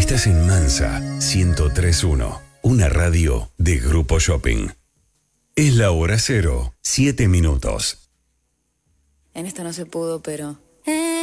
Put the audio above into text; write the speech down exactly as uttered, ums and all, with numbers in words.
Estás en Mansa ciento tres punto uno, una radio de Grupo Shopping. Es la hora cero, siete minutos. En esta no se pudo, pero...